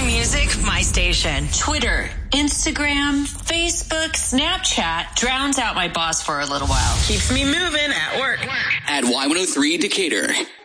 My music, my station. Twitter, Instagram, Facebook, Snapchat drowns out my boss for a little while. Keeps me moving at work. At Y103 Decatur.